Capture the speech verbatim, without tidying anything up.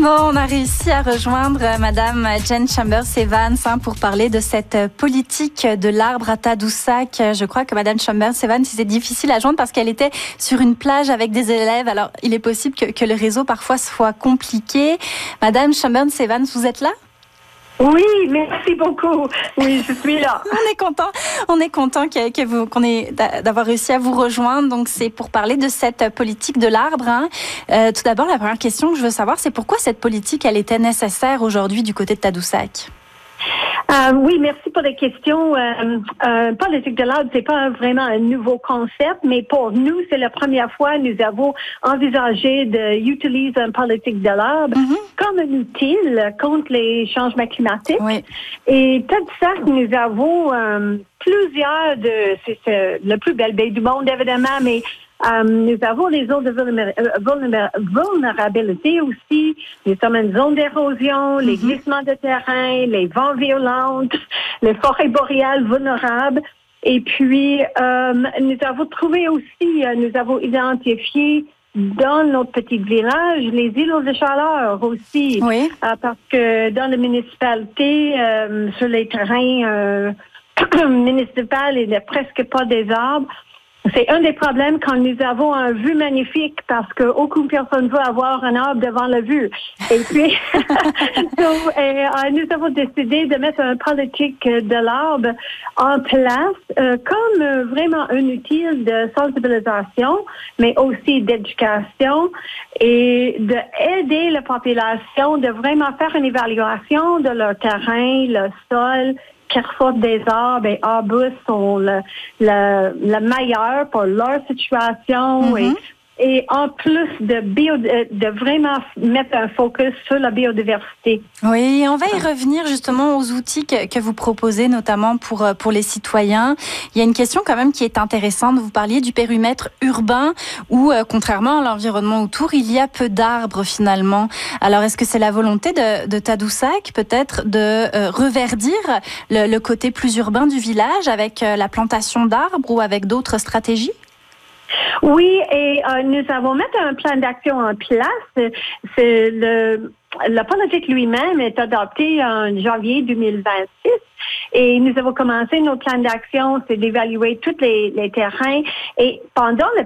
Bon, on a réussi à rejoindre euh, Madame Jen Chambers-Evans hein, pour parler de cette euh, politique de l'arbre à Tadoussac. Euh, Je crois que Madame Chambers-Evans, c'est difficile à joindre parce qu'elle était sur une plage avec des élèves. Alors, il est possible que, que le réseau parfois soit compliqué. Madame Chambers-Evans, vous êtes là ? Oui, merci beaucoup. Oui, je suis là. On est content, on est content que, que vous, qu'on ait d'avoir réussi à vous rejoindre. Donc, c'est pour parler de cette politique de l'arbre. Hein. Euh, tout d'abord, la première question que je veux savoir, c'est pourquoi cette politique, elle était nécessaire aujourd'hui du côté de Tadoussac? Euh, oui, merci pour les questions. Euh, euh, politique de l'arbre, c'est pas vraiment un nouveau concept, mais pour nous, c'est la première fois que nous avons envisagé d'utiliser une politique de l'arbre mm-hmm. comme un outil contre les changements climatiques. Oui. Et tout ça, nous avons euh, plusieurs de, c'est, c'est le plus bel baie du monde évidemment, mais Euh, nous avons les zones de vulnérabilité aussi. Nous sommes une zone d'érosion, mm-hmm. les glissements de terrain, les vents violents, les forêts boréales vulnérables. Et puis, euh, nous avons trouvé aussi, euh, nous avons identifié dans notre petit village les îlots de chaleur aussi. Oui. Euh, parce que dans la municipalité, euh, sur les terrains euh, municipaux, il n'y a presque pas des arbres. C'est un des problèmes quand nous avons un vue magnifique parce que aucune personne veut avoir un arbre devant la vue. Et puis, donc, et, euh, nous avons décidé de mettre une politique de l'arbre en place euh, comme euh, vraiment un outil de sensibilisation, mais aussi d'éducation et d'aider la population de vraiment faire une évaluation de leur terrain, le sol, Carrefour des arbres et arbustes sont le, le, le meilleur pour leur situation mm-hmm. et, et en plus de, bio, de vraiment mettre un focus sur la biodiversité. Oui, on va y revenir justement aux outils que, que vous proposez, notamment pour, pour les citoyens. Il y a une question quand même qui est intéressante. Vous parliez du périmètre urbain où, euh, contrairement à l'environnement autour, il y a peu d'arbres finalement. Alors, est-ce que c'est la volonté de, de Tadoussac peut-être de euh, reverdir le, le côté plus urbain du village avec euh, la plantation d'arbres ou avec d'autres stratégies? Oui, et euh, nous avons mis un plan d'action en place. C'est le, la politique lui-même est adoptée en janvier deux mille vingt-six. Et nous avons commencé notre plan d'action, c'est d'évaluer tous les, les terrains. Et pendant le